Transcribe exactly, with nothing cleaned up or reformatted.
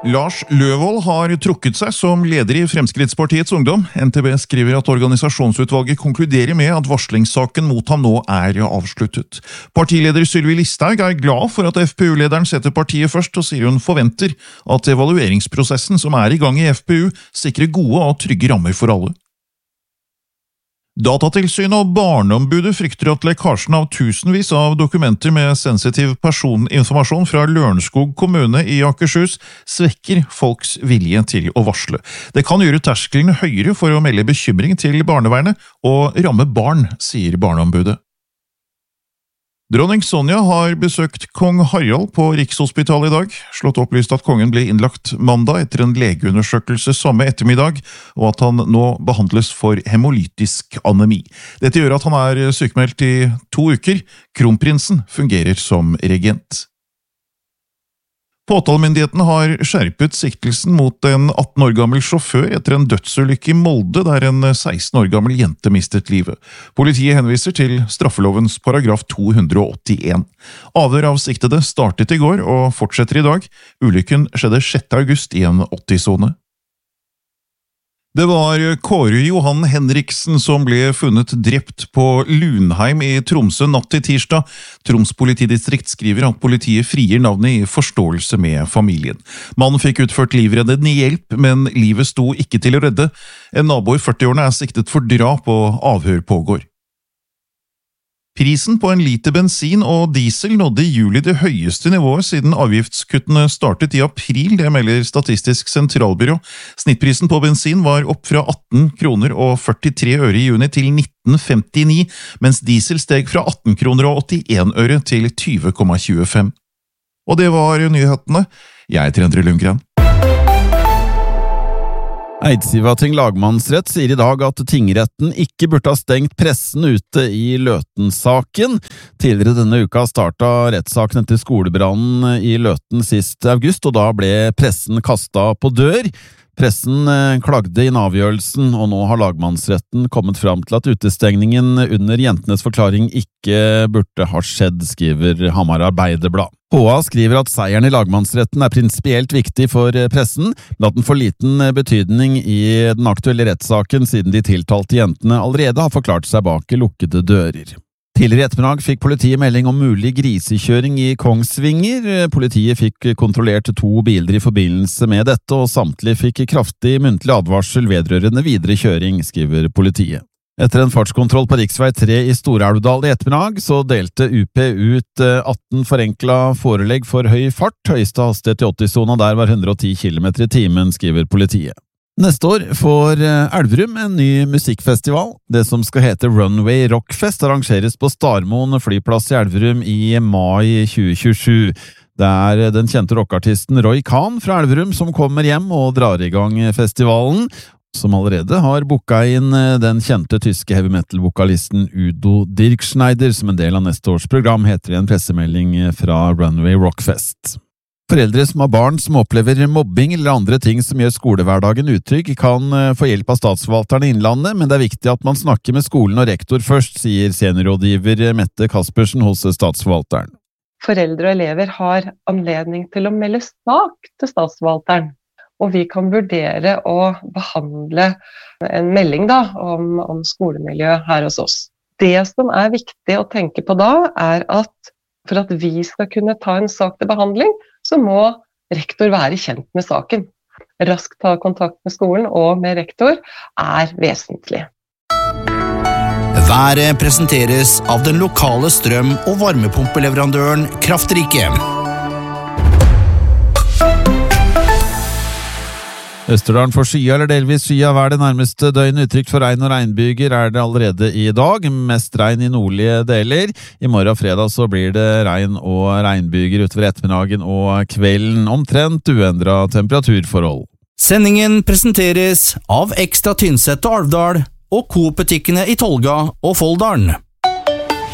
Lars Løvold har trukket seg som leder i Fremskrittspartiets Ungdom. N T B skriver at organisasjonsutvalget konkluderer med at varslingssaken mot ham nå er avsluttet. Partileder Sylvi Listhaug er glad for at F P U-lederen setter partiet først, og sier hun forventer at evalueringsprosessen som er i gang i F P U sikrer gode og trygge rammer for alle. Datatilsynet og Barneombudet frykter at lekkasjen av tusenvis av dokumenter med sensitiv personinformasjon fra Lørenskog kommune i Akershus svekker folks vilje til å varsle. Det kan gjøre terskelen høyere for å melde bekymring til barnevernet og ramme barn, sier Barneombudet. Dronning Sonja har besøkt kong Harald på Rikshospitalet i dag. Slått opplyst at kongen ble innlagt mandag etter en legeundersøkelse samme ettermiddag, og at han nå behandles for hemolytisk anemi. Dette gjør at han er sykmeldt i to uker. Kronprinsen fungerer som regent. Påtalemyndigheten har skjerpet siktelsen mot en atten år gammel sjåfør etter en dødsulykke i Molde, der en seksten år gammel jente mistet livet. Politiet henviser til straffelovens paragraf to hundre åttien. Avhør av siktede startet i går og fortsetter i dag. Ulykken skjedde sjette august i en åtti-sone. Det var Kåre Johan Henriksen som ble funnet drept på Lunheim i Tromsø natt til tirsdag. Troms politidistrikt skriver at politiet frier navnet i forståelse med familien. Mannen fikk utført livreddende hjelp, men livet sto ikke til å redde. En nabo i førti-årene er siktet for drap, og avhør pågår. Prisen på en liter bensin og diesel nådde i juli det høyeste nivået siden avgiftskuttene startet i april, det melder Statistisk sentralbyrå. Snittprisen på bensin var opp fra atten kroner og førtitre øre i juni til nitten femtini, mens diesel steg fra atten kroner og åttien øre til tjue komma tjuefem. Og det var nyhetene. Jeg heter Endre Lundgren. Eidsivating lagmannsrett sier i dag at tingretten ikke burde ha stengt pressen ute i Løten-saken. Tidligere denne uka startet rettssaken etter skolebrannen i Løten sist august, og da ble pressen kastet på dør. Pressen klagde inn avgjørelsen, og nå har lagmannsretten kommet fram til at utestengningen under jentenes forklaring ikke burde ha skjedd, skriver Hamar Arbeiderblad. H A skriver at seieren i lagmannsretten er prinsipielt viktig for pressen, men at den får liten betydning i den aktuelle rettssaken siden de tiltalte jentene allerede har forklart seg bak lukkede dører. Tidligere i ettermiddag fikk politiet melding om mulig grisekjøring i Kongsvinger. Politiet fikk kontrollert to biler i forbindelse med dette, og samtlige fikk kraftig muntlig advarsel vedrørende videre kjøring, skriver politiet. Etter en fartskontroll på riksvei tre i Stor-Elvdal i ettermiddag, så delte U P ut atten forenkla forelegg for høy fart. Høyeste hastighet i åtti-sona der var hundre og ti kilometer i timen, skriver politiet. Neste år får Elverum en ny musikkfestival. Det som skal hete Runway Rockfest arrangeres på Starmoen flyplass i Elverum i mai tjue tjuesju. Det er den kjente rockartisten Roy Khan fra Elverum som kommer hjem og drar i gang festivalen, som allerede har booket inn den kjente tyske heavy metal-vokalisten Udo Dirkschneider som en del av neste års program, heter det i en pressemelding fra Runway Rockfest. Foreldre som har barn som opplever mobbing eller andre ting som gjør skolehverdagen utrygg, kan få hjelp av statsforvalteren i Innlandet, men det er viktig at man snakker med skolen og rektor først, sier seniorrådgiver Mette Kaspersen hos statsforvalteren. Foreldre og elever har anledning til å melde sak til statsforvalteren, og vi kan vurdere å behandle en melding da, om, om skolemiljø her hos oss. Det som er viktig å tenke på da, er at for at vi skal kunne ta en sak til behandling, så må rektor være kjent med saken. Raskt ta kontakt med skolen og med rektor er vesentlig. Været presenteres av den lokale strøm- og varmepumpeleverandøren Kraftrike. Østerdalen får skya eller delvis skya hver det nærmeste døgn. Utrygt for regn og regnbyger er det allerede i dag. Mest regn i nordlige deler. I morgen fredag så blir det regn og regnbyger utover ettermiddagen og kvelden. Omtrent uendret temperaturforhold. Sendingen presenteres av Ekstra Tynset og Alvdal og Coop-butikkene i Tolga og Folldalen.